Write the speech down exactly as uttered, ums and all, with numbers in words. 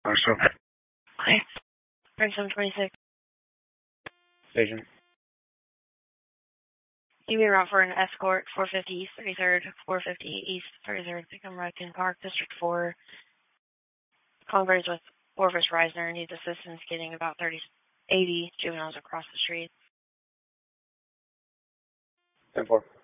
Marshall. Okay. Bring seven twenty-six. Station. Give me a route for an escort, four fifty East thirty-third, four fifty East thirty-third, Pickham Raccoon Park, District four. Converse with Orvis Reisner needs assistance getting about thirty, eighty juveniles across the street. ten four.